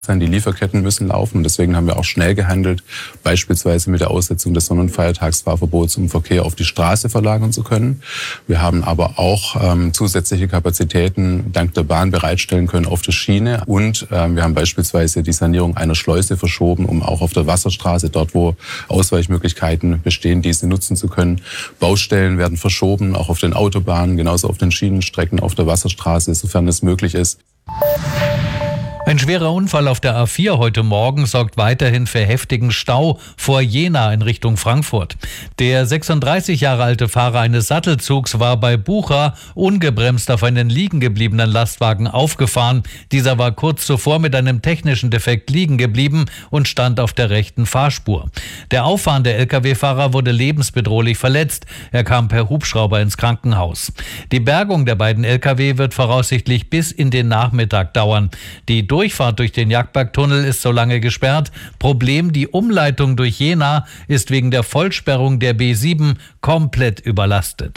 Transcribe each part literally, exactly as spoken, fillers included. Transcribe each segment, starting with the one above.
Die Lieferketten müssen laufen und deswegen haben wir auch schnell gehandelt, beispielsweise mit der Aussetzung des Sonn- und Feiertagsfahrverbots, um Verkehr auf die Straße verlagern zu können. Wir haben aber auch ähm, zusätzliche Kapazitäten dank der Bahn bereitstellen können auf der Schiene und ähm, wir haben beispielsweise die Sanierung einer Schleuse verschoben, um auch auf der Wasserstraße, dort wo Ausweichmöglichkeiten bestehen, diese nutzen zu können. Baustellen werden verschoben, auch auf den Autobahnen, genauso auf den Schienenstrecken, auf der Wasserstraße, sofern es möglich ist. Ein schwerer Unfall auf der A vier heute Morgen sorgt weiterhin für heftigen Stau vor Jena in Richtung Frankfurt. Der sechsunddreißig Jahre alte Fahrer eines Sattelzugs war bei Bucha ungebremst auf einen liegen gebliebenen Lastwagen aufgefahren. Dieser war kurz zuvor mit einem technischen Defekt liegen geblieben und stand auf der rechten Fahrspur. Der auffahrende L K W-Fahrer wurde lebensbedrohlich verletzt. Er kam per Hubschrauber ins Krankenhaus. Die Bergung der beiden L K W wird voraussichtlich bis in den Nachmittag dauern. Die Durchfahrt durch den Jagdbergtunnel ist so lange gesperrt. Problem, die Umleitung durch Jena ist wegen der Vollsperrung der B sieben komplett überlastet.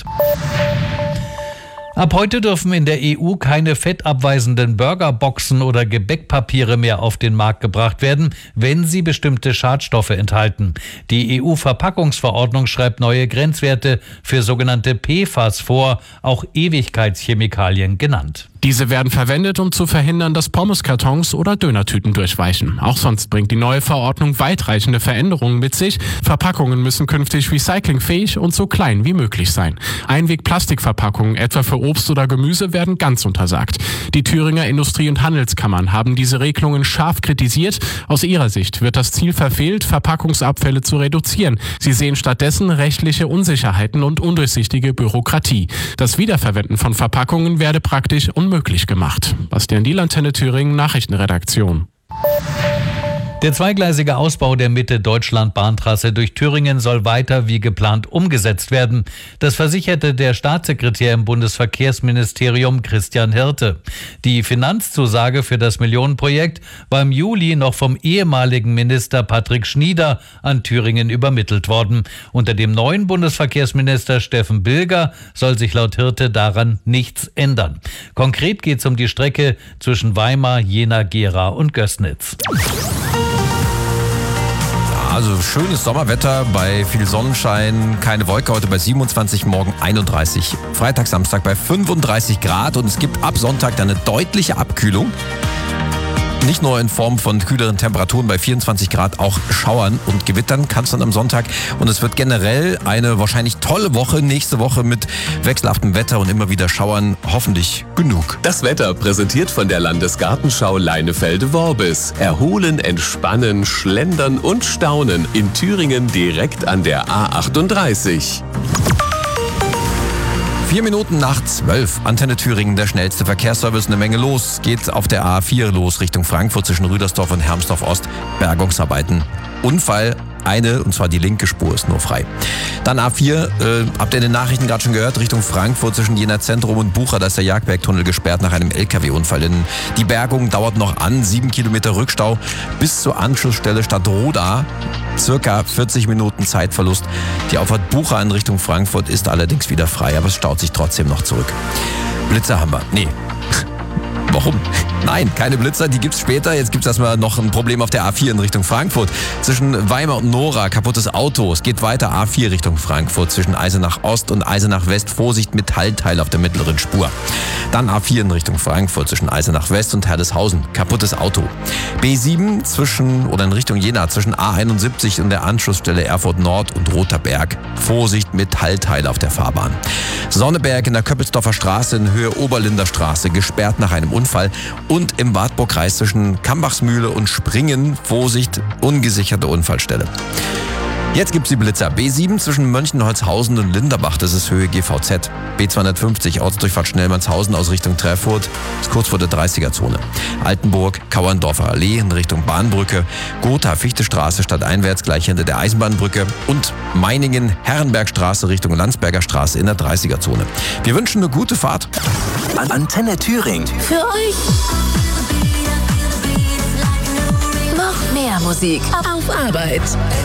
Ab heute dürfen in der E U keine fettabweisenden Burgerboxen oder Gebäckpapiere mehr auf den Markt gebracht werden, wenn sie bestimmte Schadstoffe enthalten. Die E U-Verpackungsverordnung schreibt neue Grenzwerte für sogenannte P F A S vor, auch Ewigkeitschemikalien genannt. Diese werden verwendet, um zu verhindern, dass Pommeskartons oder Dönertüten durchweichen. Auch sonst bringt die neue Verordnung weitreichende Veränderungen mit sich. Verpackungen müssen künftig recyclingfähig und so klein wie möglich sein. Einweg-Plastikverpackungen, etwa für Obst oder Gemüse, werden ganz untersagt. Die Thüringer Industrie- und Handelskammern haben diese Regelungen scharf kritisiert. Aus ihrer Sicht wird das Ziel verfehlt, Verpackungsabfälle zu reduzieren. Sie sehen stattdessen rechtliche Unsicherheiten und undurchsichtige Bürokratie. Das Wiederverwenden von Verpackungen werde praktisch unmöglich möglich gemacht. Bastian Diel, Antenne Thüringen, Nachrichtenredaktion. Der zweigleisige Ausbau der Mitte-Deutschland-Bahntrasse durch Thüringen soll weiter wie geplant umgesetzt werden. Das versicherte der Staatssekretär im Bundesverkehrsministerium Christian Hirte. Die Finanzzusage für das Millionenprojekt war im Juli noch vom ehemaligen Minister Patrick Schnieder an Thüringen übermittelt worden. Unter dem neuen Bundesverkehrsminister Steffen Bilger soll sich laut Hirte daran nichts ändern. Konkret geht es um die Strecke zwischen Weimar, Jena, Gera und Gößnitz. Also schönes Sommerwetter bei viel Sonnenschein, keine Wolke, heute bei siebenundzwanzig, morgen einunddreißig. Freitag, Samstag bei fünfunddreißig Grad und es gibt ab Sonntag dann eine deutliche Abkühlung. Nicht nur in Form von kühleren Temperaturen bei vierundzwanzig Grad, auch Schauern und Gewittern kann es dann am Sonntag. Und es wird generell eine wahrscheinlich tolle Woche, nächste Woche mit wechselhaftem Wetter und immer wieder Schauern, hoffentlich genug. Das Wetter präsentiert von der Landesgartenschau Leinefelde-Worbis. Erholen, entspannen, schlendern und staunen in Thüringen direkt an der A achtunddreißig. Vier Minuten nach zwölf. Antenne Thüringen, der schnellste Verkehrsservice. Eine Menge los. Geht auf der A vier los Richtung Frankfurt zwischen Rüdersdorf und Hermsdorf Ost. Bergungsarbeiten. Unfall. Eine, und zwar die linke Spur ist nur frei. Dann A vier, äh, habt ihr in den Nachrichten gerade schon gehört, Richtung Frankfurt zwischen Jena Zentrum und Bucha, da ist der Jagdbergtunnel gesperrt nach einem L K W-Unfall. Denn die Bergung dauert noch an, sieben Kilometer Rückstau bis zur Anschlussstelle Stadtroda. Circa vierzig Minuten Zeitverlust. Die Auffahrt Bucha in Richtung Frankfurt ist allerdings wieder frei, aber es staut sich trotzdem noch zurück. Blitzer haben wir. Nee. Warum? Nein, keine Blitzer, die gibt's später. Jetzt gibt's erstmal noch ein Problem auf der A vier in Richtung Frankfurt. Zwischen Weimar und Nora, kaputtes Auto. Es geht weiter A vier Richtung Frankfurt. Zwischen Eisenach Ost und Eisenach West. Vorsicht, Metallteil auf der mittleren Spur. Dann A vier in Richtung Frankfurt zwischen Eisenach West und Herdeshausen. Kaputtes Auto. B sieben zwischen, oder in Richtung Jena, zwischen A einundsiebzig und der Anschlussstelle Erfurt Nord und Rother Berg. Vorsicht, Metallteile auf der Fahrbahn. Sonneberg in der Köppelsdorfer Straße in Höhe Oberlinder Straße. Gesperrt nach einem Unfall. Und im Wartburgkreis zwischen Kambachsmühle und Springen, Vorsicht, ungesicherte Unfallstelle. Jetzt gibt's die Blitzer. B sieben zwischen Mönchenholzhausen und Linderbach, das ist Höhe G V Z. B zweihundertfünfzig, Ortsdurchfahrt Schnellmannshausen aus Richtung Treffurt, ist kurz vor der dreißiger-Zone. Altenburg, Kauerndorfer Allee in Richtung Bahnbrücke, Gotha, Fichtestraße stadteinwärts gleich hinter der Eisenbahnbrücke und Meiningen, Herrenbergstraße Richtung Landsberger Straße in der dreißiger-Zone. Wir wünschen eine gute Fahrt. Antenne Thüringen. Für euch noch mehr Musik auf Arbeit.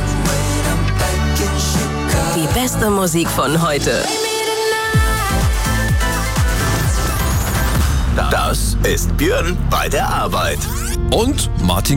Die beste Musik von heute. Das ist Björn bei der Arbeit. und Martin